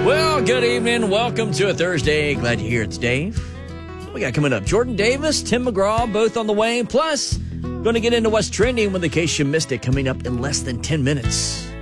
Well, good evening. Welcome to a Thursday. Glad you're here. It's Dave. What we got coming up? Jordan Davis, Tim McGraw, both on the way. Plus, going to get into what's trending with the case you missed it coming up in less than 10 minutes.